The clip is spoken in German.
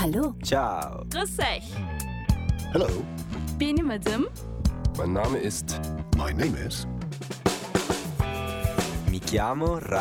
Hallo. Ciao. Grüß euch. Hello. Bin ich Madame? Mein Name ist... My name is... Mi chiamo